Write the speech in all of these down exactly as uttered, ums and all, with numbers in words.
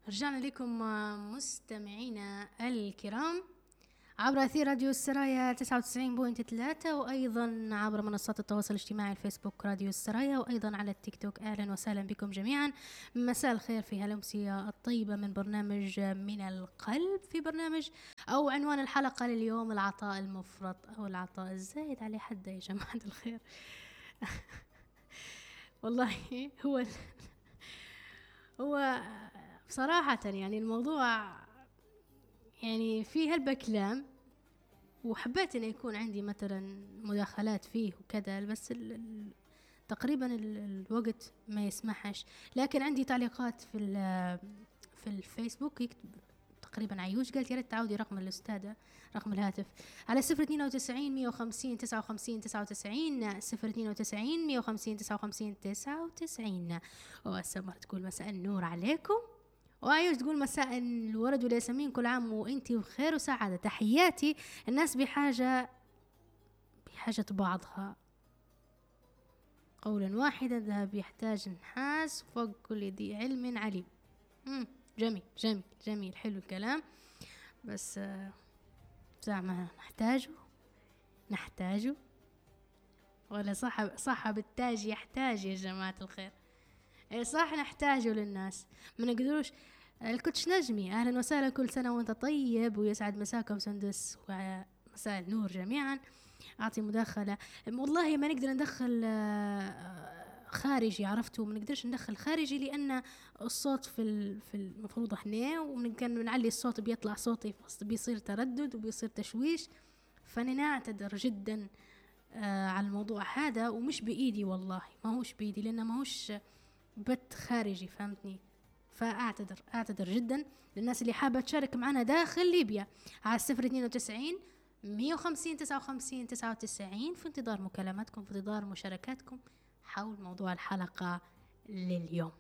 رجعنا لكم مستمعينا الكرام عبر أثير راديو السرايا تسعة وتسعين فاصلة ثلاثة، وأيضا عبر منصات التواصل الاجتماعي الفيسبوك راديو السرايا، وأيضا على التيك توك. أهلا وسهلا بكم جميعا. مساء الخير في هالأمسية الطيبة من برنامج من القلب، في برنامج أو عنوان الحلقة لليوم العطاء المفرط أو العطاء الزايد على حد يا جماعة الخير. والله هو هو بصراحة يعني الموضوع يعني فيه هالبكلام، وحبيت أن يكون عندي مثلا مداخلات فيه وكذا، بس ال ال تقريبا ال الوقت ما يسمحش. لكن عندي تعليقات في في الفيسبوك يكتب تقريبا عيوش، قالت يا ريت تعودي رقم الأستاذة رقم الهاتف على صفر اثنين وتسعين مية وخمسين تسعة وخمسين تسعة وتسعين صفر اثنين وتسعين مية وخمسين تسعة وخمسين تسعة وتسعين. وسمر تقول مساء النور عليكم، وعيوش تقول مساء الورد والياسمين، كل عام وانتي بخير وسعادة. تحياتي، الناس بحاجة بحاجة بعضها، قولا واحدا الذهب يحتاج نحاس فوق كل ذي علم عليم. مم. جميل جميل جميل، حلو الكلام، بس زعما نحتاجه نحتاجه ولا صاحب صاحب التاج يحتاج يا جماعة الخير. ايه صح، نحتاجه للناس، ما نقدروش. الكوتش نجمي اهلا وسهلا، كل سنة وانت طيب ويسعد مساكم سندس ومساء النور جميعا. اعطي مداخلة، والله ما نقدر ندخل خارجي، عرفتوا ما نقدرش ندخل خارجي لان الصوت في في المفروض هنا، وممكن نعلي الصوت بيطلع صوتي بيصير تردد وبيصير تشويش، فانا نعتذر جدا آه على الموضوع هذا، ومش بايدي والله، ما هوش بايدي لانه ما هوش بث خارجي، فهمتني؟ فاعتذر اعتذر جدا للناس اللي حابه تشارك معنا داخل ليبيا على صفر اثنين وتسعين مية وخمسين تسعة وخمسين تسعة وتسعين، في انتظار مكالماتكم، في انتظار مشاركاتكم حول موضوع الحلقة لليوم.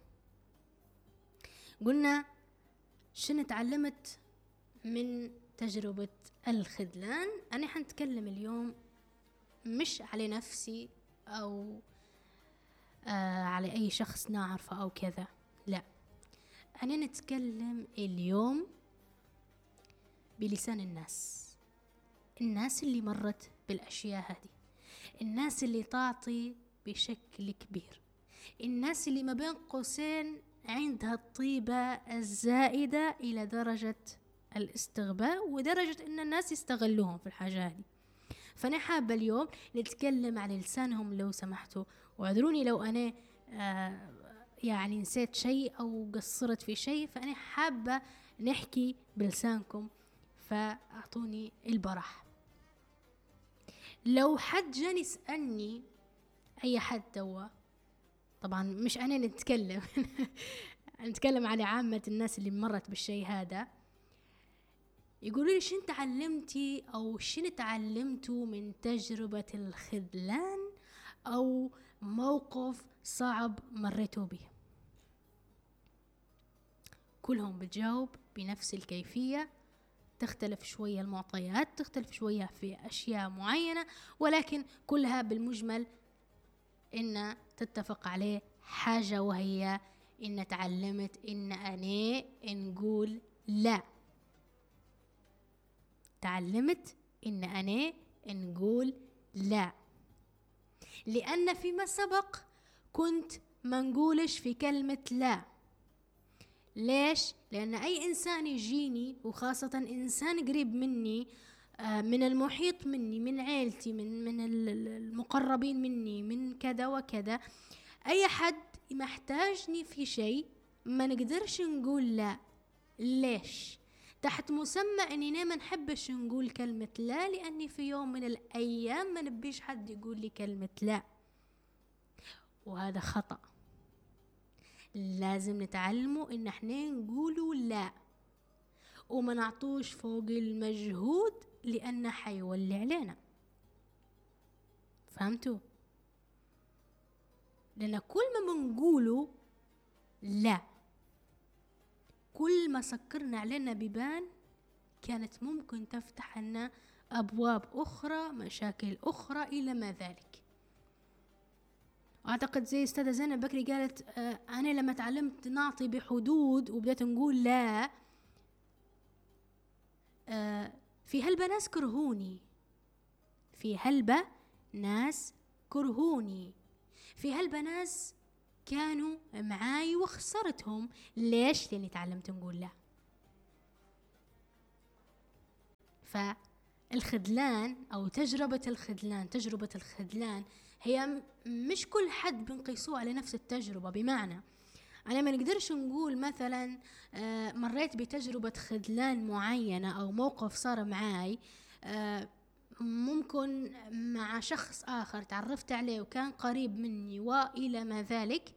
قلنا شنو تعلمت من تجربة الخذلان. أنا حنتكلم اليوم مش على نفسي أو آه على أي شخص نعرفه أو كذا، لا، أنا نتكلم اليوم بلسان الناس، الناس اللي مرت بالأشياء هذه، الناس اللي تعطي بشكل كبير، الناس اللي ما بين قوسين عندها الطيبة الزائدة إلى درجة الاستغباء ودرجة أن الناس يستغلوهم في الحاجة هذه. فأنا حابة اليوم نتكلم عن لسانهم لو سمحتوا، واعذروني لو أنا آه يعني نسيت شيء أو قصرت في شيء، فأنا حابة نحكي بلسانكم، فأعطوني البرح. لو حد جاني يسألني، أي حد توا، طبعا مش أنا نتكلم نتكلم على عامة الناس اللي مرت بالشيء هذا، يقولوا لي شن تعلمتي أو شن تعلمتوا من تجربة الخذلان أو موقف صعب مريتوا به. كلهم بتجاوب بنفس الكيفية، تختلف شوية المعطيات، تختلف شوية في أشياء معينة، ولكن كلها بالمجمل إن تتفق عليه حاجة، وهي إن تعلمت إن أنا نقول لا. تعلمت إن أنا نقول لا، لأن فيما سبق كنت ما نقولش في كلمة لا. ليش؟ لأن أي إنسان يجيني، وخاصة إنسان قريب مني من المحيط مني، من عيلتي، من من المقربين مني، من كذا وكذا، أي حد محتاجني في شيء ما نقدرش نقول لا. ليش؟ تحت مسمى أننا ما نحبش نقول كلمة لا، لأني في يوم من الأيام ما نبيش حد يقول لي كلمة لا، وهذا خطأ. لازم نتعلموا إن احنا نقولوا لا وما نعطوش فوق المجهود، لأنه حيولي علينا. فهمتوا؟ لأن كل ما منقولوا لا، كل ما سكرنا علينا بيبان كانت ممكن تفتح لنا أبواب أخرى، مشاكل أخرى إلى ما ذلك. أعتقد زي أستاذة زينب بكري قالت آه أنا لما تعلمت نعطي بحدود وبدأت نقول لا، آه في هلبة ناس كرهوني، في هلبة ناس كرهوني، في هلبة ناس كانوا معاي وخسرتهم. ليش؟ لأني تعلمت نقول لا. فالخذلان أو تجربة الخذلان تجربة الخذلان هي مش كل حد بنقيسوه على نفس التجربة. بمعنى أنا ما نقدرش نقول مثلا آه مريت بتجربة خذلان معينة أو موقف صار معاي آه ممكن مع شخص آخر تعرفت عليه وكان قريب مني وإلى ما ذلك،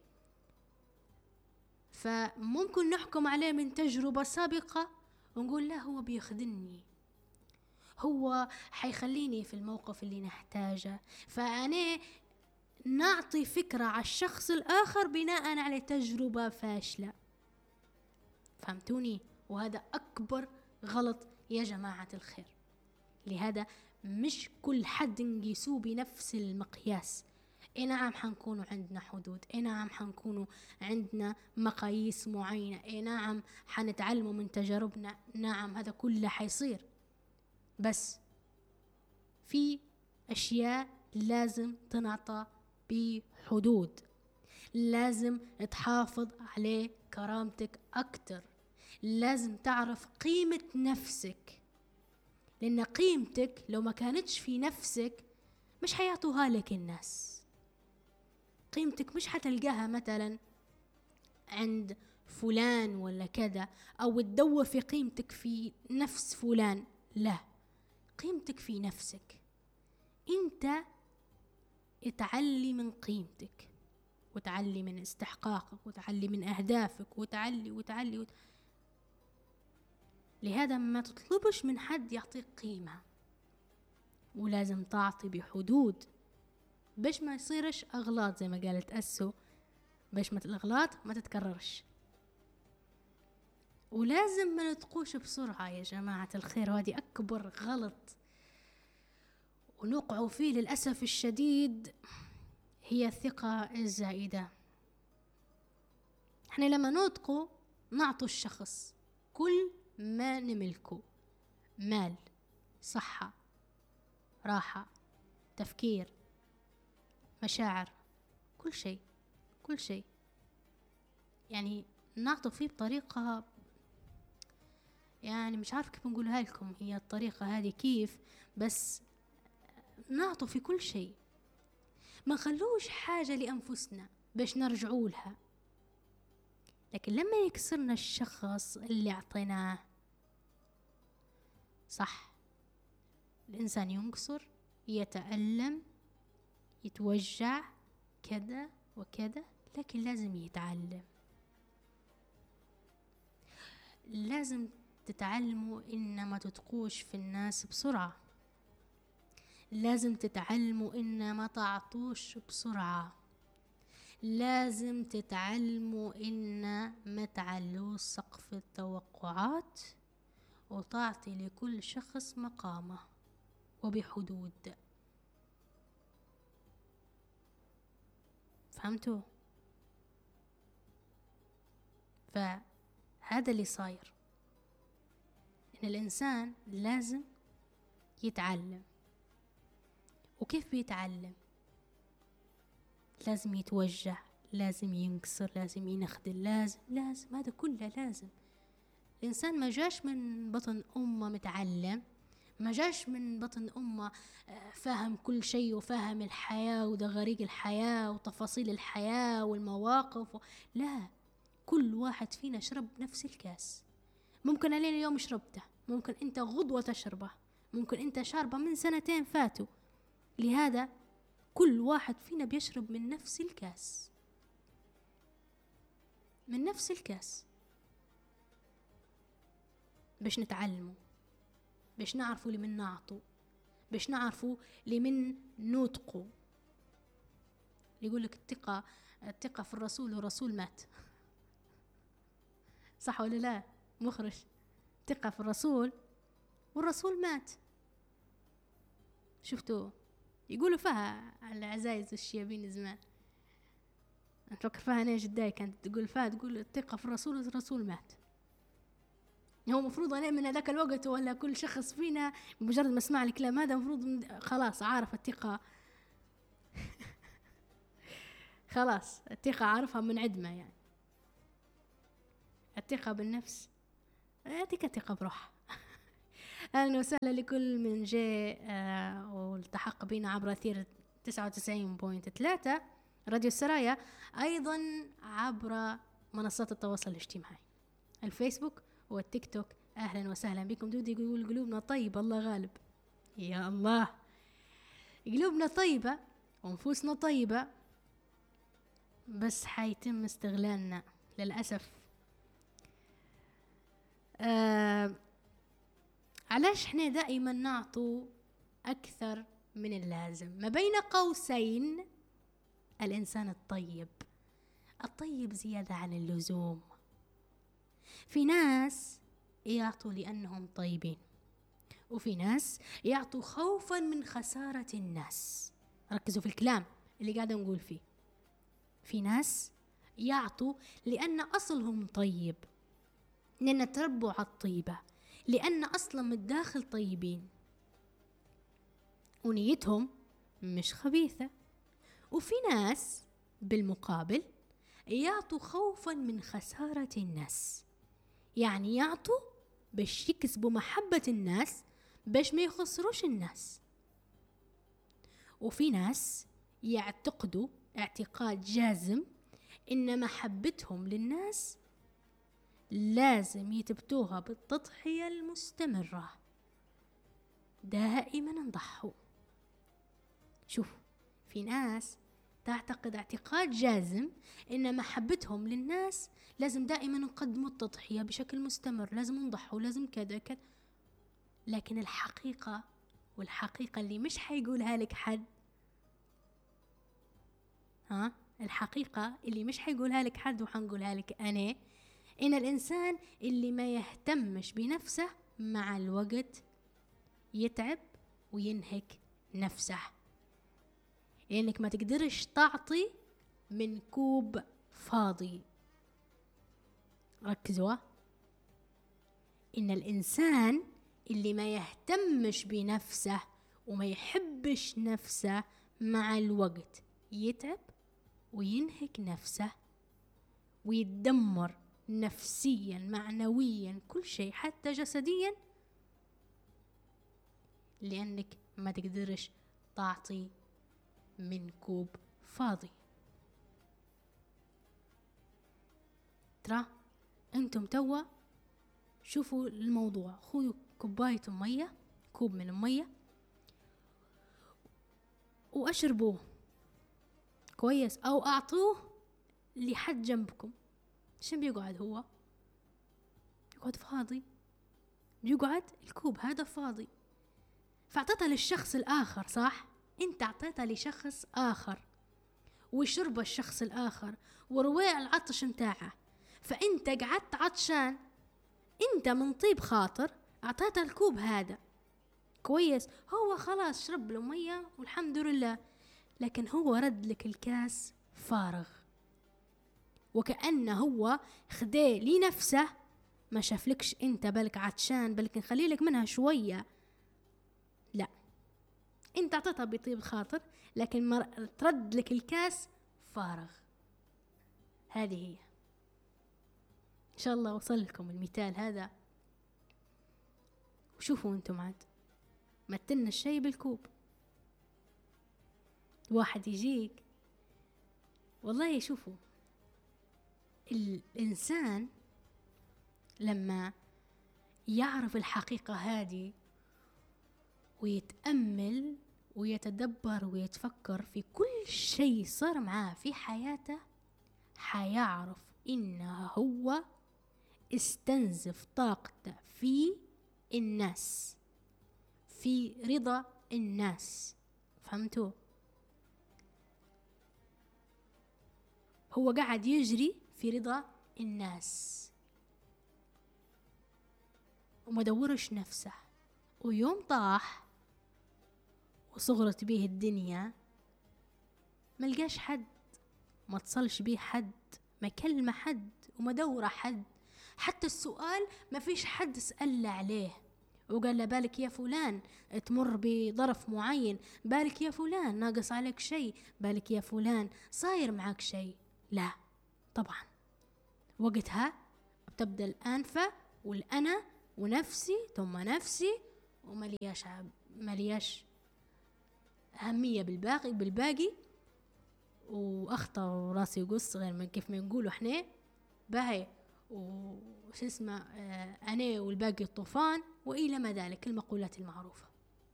فممكن نحكم عليه من تجربة سابقة ونقول لا هو بيخذلني، هو حيخليني في الموقف اللي نحتاجه، فأنا نعطي فكرة على الشخص الآخر بناء على تجربة فاشلة. فهمتوني؟ وهذا أكبر غلط يا جماعة الخير. لهذا مش كل حد نقيسوه بنفس المقياس. اي نعم حنكونوا عندنا حدود، اي نعم حنكونوا عندنا مقاييس معينة، اي نعم حنتعلموا من تجاربنا، نعم هذا كله حيصير، بس في أشياء لازم تنعطى بحدود، لازم تحافظ عليه كرامتك أكتر، لازم تعرف قيمة نفسك، لأن قيمتك لو ما كانتش في نفسك مش حيعطوها لك الناس. قيمتك مش حتلقاها مثلا عند فلان ولا كذا، أو تدور في قيمتك في نفس فلان، لا، قيمتك في نفسك. انت اتعلي من قيمتك، وتعلي من استحقاقك، وتعلي من أهدافك، وتعلي وتعلي وت... لهذا ما تطلبش من حد يعطيك قيمة، ولازم تعطي بحدود باش ما يصيرش أغلاط زي ما قالت أسو، باش ما الأغلاط ما تتكررش. ولازم ما نتقوش بسرعة يا جماعة الخير، وهذه أكبر غلط ونقع فيه للأسف الشديد، هي الثقة الزائدة. احنا لما نطقو نعطو الشخص كل ما نملكه، مال، صحة، راحة، تفكير، مشاعر، كل شيء كل شيء، يعني نعطو فيه بطريقة، يعني مش عارف كيف نقولها لكم هي الطريقة هذه كيف، بس نعطو في كل شيء، ما نخلوش حاجة لأنفسنا باش نرجعوا لها. لكن لما يكسرنا الشخص اللي أعطيناه، صح الإنسان ينكسر، يتألم، يتوجع كذا وكذا، لكن لازم يتعلم. لازم تتعلموا إن ما تتقوش في الناس بسرعة، لازم تتعلموا إن ما تعطوش بسرعة، لازم تتعلموا إن ما تعلوش سقف التوقعات، وتعطي لكل شخص مقامه وبحدود. فهمتوا؟ فهذا اللي صاير، إن الإنسان لازم يتعلم. وكيف بيتعلم؟ لازم يتوجع، لازم ينكسر، لازم ينخدل، لازم لازم هذا كله لازم. الإنسان ما جاش من بطن أمه متعلم، ما جاش من بطن أمه فاهم كل شيء وفاهم الحياة ودغاريق الحياة وتفاصيل الحياة والمواقف و... لا، كل واحد فينا شرب نفس الكاس. ممكن أنا اليوم شربته، ممكن أنت غدوة تشربه، ممكن أنت شاربه من سنتين فاتوا. لهذا كل واحد فينا بيشرب من نفس الكاس، من نفس الكاس، باش نتعلموا، باش نعرفوا لمن نعطوا، باش نعرفوا لمن نوتقوا. يقولك الثقة الثقة في الرسول والرسول مات، صح ولا لا مخرج؟ ثقة في الرسول والرسول مات. شفتوا يقولوا فيها العزايز والشيابين زمان، نفكر فيها أنا جداي كانت تقول فيها، تقول الثقة في الرسول، الرسول مات. هو مفروض أنا من هذاك الوقت ولا كل شخص فينا مجرد ما اسمع الكلام هذا مفروض خلاص عارف الثقة خلاص الثقة عارفها من عدمة يعني. الثقة بالنفس هذيك الثقة بروحها. أهلا وسهلا لكل من جاء آه والتحق بنا عبر أثير تسعة وتسعين فاصلة ثلاثة راديو السرايا، أيضا عبر منصات التواصل الاجتماعي الفيسبوك والتيك توك. أهلا وسهلا بكم. دودي يقول قلوبنا طيبة، الله غالب. يا الله، قلوبنا طيبة ونفوسنا طيبة، بس حيتم استغلالنا للأسف. آه علاش احنا دائما نعطوا أكثر من اللازم؟ ما بين قوسين الإنسان الطيب، الطيب زيادة عن اللزوم. في ناس يعطوا لأنهم طيبين، وفي ناس يعطوا خوفا من خسارة الناس. ركزوا في الكلام اللي قاعدة نقول فيه. في ناس يعطوا لأن أصلهم طيب، لأن تربوا على الطيبة، لأن أصلا من الداخل طيبين ونيتهم مش خبيثة. وفي ناس بالمقابل يعطوا خوفا من خسارة الناس، يعني يعطوا باش يكسبوا محبة الناس باش ما يخسروش الناس. وفي ناس يعتقدوا اعتقاد جازم إن محبتهم للناس لازم يتبتوها بالتضحية المستمرة، دائما نضحوا. شوفوا، في ناس تعتقد اعتقاد جازم إن محبتهم للناس لازم دائما نقدموا التضحية بشكل مستمر، لازم نضحوا، لازم كذا كذا. لكن الحقيقة، والحقيقة اللي مش حيقولها لك حد، ها الحقيقة اللي مش حيقولها لك حد وحنقولها لك أنا، إن الإنسان اللي ما يهتمش بنفسه مع الوقت يتعب وينهك نفسه، لأنك ما تقدرش تعطي من كوب فاضي. ركزوا، إن الإنسان اللي ما يهتمش بنفسه وما يحبش نفسه مع الوقت يتعب وينهك نفسه ويتدمر نفسيا معنويا كل شيء حتى جسديا، لأنك ما تقدرش تعطي من كوب فاضي. ترى انتم توا شوفوا الموضوع، خذوا كوباية مية، كوب من المية واشربوه كويس، او اعطوه لحد جنبكم. شن بيقعد هو؟ يقعد فاضي، يقعد الكوب هذا فاضي. فاعطيتها للشخص الآخر، صح؟ انت اعطيتها لشخص آخر وشرب الشخص الآخر وروى العطش متاعه، فانت قعدت عطشان، انت من طيب خاطر اعطيتها الكوب هذا كويس، هو خلاص شرب له مية والحمد لله، لكن هو رد لك الكاس فارغ، وكأنه هو خداه لنفسه، ما شافلكش انت بالك عطشان بلكن خليلك منها شوية. لا، انت اعطيتها بطيب خاطر لكن مر... ترد لك الكاس فارغ. هذه هي. ان شاء الله وصل لكم المثال هذا، وشوفوا انتم عاد مثلنا الشيء بالكوب. واحد يجيك والله، يشوفوا الإنسان لما يعرف الحقيقة هذه ويتأمل ويتدبر ويتفكر في كل شيء صار معاه في حياته، حيعرف إنه هو استنزف طاقته في الناس، في رضا الناس. فهمتوا؟ هو قاعد يجري في رضا الناس وما دورش نفسه، ويوم طاح وصغرت به الدنيا ملقاش حد ما اتصلش بيه حد، ما كلمة حد، وما دورة حد، حتى السؤال ما فيش حد سأل عليه وقال له بالك يا فلان تمر بظرف معين، بالك يا فلان ناقص عليك شيء، بالك يا فلان صاير معك شيء. لا طبعا، وقتها بتبدأ الأنفة والأنا ونفسي ثم نفسي، وملياش ملياش أهمية بالباقي بالباقي وأخطر وراسي يقص، غير من كيف ما نقولوا احنا باهي وش اسمه آه أنا والباقي الطوفان وإلى ما ذلك المقولات المعروفة.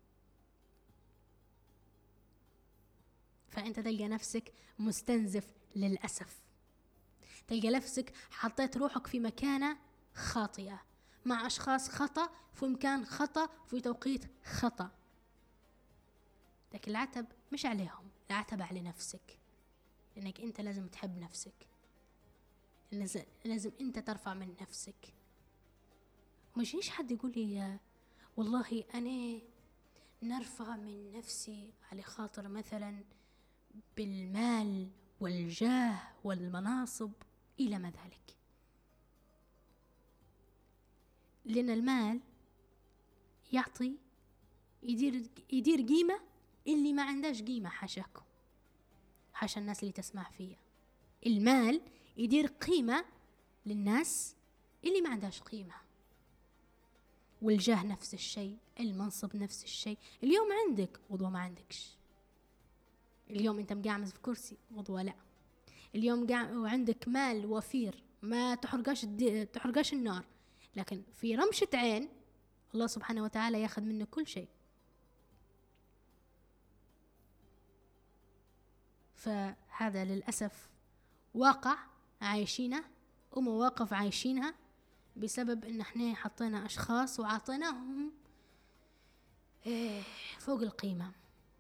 فأنت تلقى نفسك مستنزف للأسف، تلقى نفسك حطيت روحك في مكانة خاطئة مع أشخاص خطأ في مكان خطأ في توقيت خطأ. لكن العتب مش عليهم، العتب على نفسك، لأنك أنت لازم تحب نفسك، لازم أنت ترفع من نفسك. مش يجيش حد يقول لي والله أنا نرفع من نفسي على خاطر مثلا بالمال والجاه والمناصب إلى ما ذلك، لأن المال يعطي يدير يدير قيمة اللي ما عندهاش قيمة، حاشاكم حاشا الناس اللي تسمع فيها. المال يدير قيمة للناس اللي ما عندهاش قيمة، والجاه نفس الشيء، المنصب نفس الشيء. اليوم عندك غدوة ما عندكش، اليوم انت مقعمز في كرسي غدوة لا، اليوم قاعد وعندك مال وفير ما تحرقاش تحرقاش النار، لكن في رمشة عين الله سبحانه وتعالى ياخذ منك كل شيء. فهذا للأسف واقع عايشينه ومواقف عايشينها بسبب ان احنا حطينا اشخاص وعطيناهم فوق القيمة.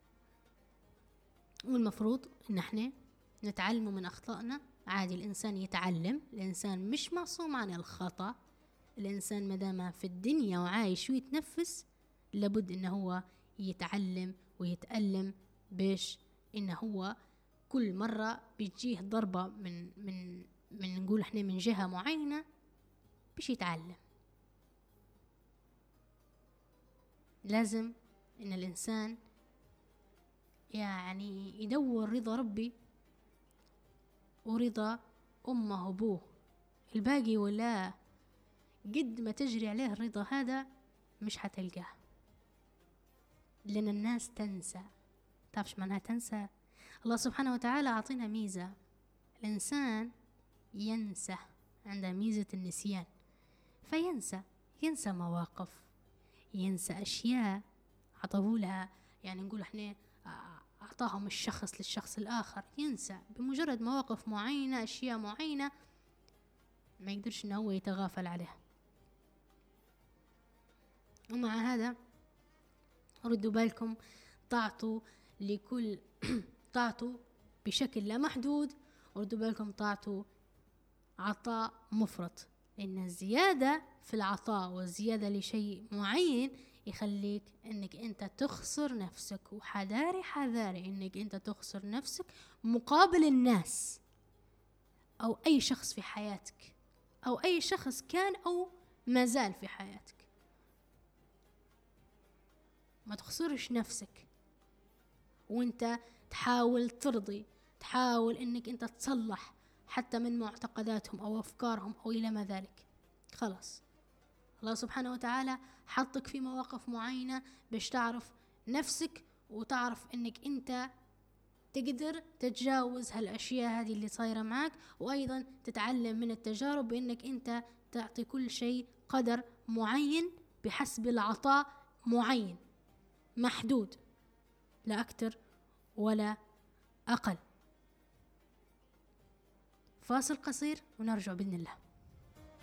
والمفروض ان احنا نتعلم من اخطائنا. عادي الانسان يتعلم، الانسان مش معصوم عن الخطأ، الانسان مدام في الدنيا وعايش ويتنفس لابد انه هو يتعلم ويتألم، باش انه هو كل مرة بيجيه ضربة من من من نقول احنا من جهة معينة باش يتعلم. لازم ان الانسان يعني يدور رضا ربي ورضا امه وابوه، الباقي ولا قد ما تجري عليه الرضا هذا مش حتلقاه، لان الناس تنسى. تعرفش معناها تنسى؟ الله سبحانه وتعالى أعطينا ميزة، الإنسان ينسى، عنده ميزة النسيان، فينسى ينسى مواقف، ينسى أشياء عطولها، يعني نقول احنا أعطاهم الشخص للشخص الآخر، ينسى بمجرد مواقف معينة، أشياء معينة ما يقدرش إنه هو يتغافل عليها. ومع هذا ردوا بالكم، طاعتوا لكل طاعتوا بشكل لا محدود، وردوا بالكم طاعتوا عطاء مفرط، لأن الزيادة في العطاء والزيادة لشيء معين يخليك انك انت تخسر نفسك، وحذاري حذاري انك انت تخسر نفسك مقابل الناس او اي شخص في حياتك، او اي شخص كان او ما زال في حياتك. ما تخسرش نفسك وانت تحاول ترضي، تحاول انك انت تصلح حتى من معتقداتهم او افكارهم او الى ما ذلك. خلاص الله سبحانه وتعالى حطك في مواقف معينة باش تعرف نفسك، وتعرف انك انت تقدر تتجاوز هالاشياء هذه اللي صايرة معك، وايضا تتعلم من التجارب بانك انت تعطي كل شيء قدر معين بحسب العطاء معين محدود، لا اكثر ولا اقل. فاصل قصير ونرجع بإذن الله.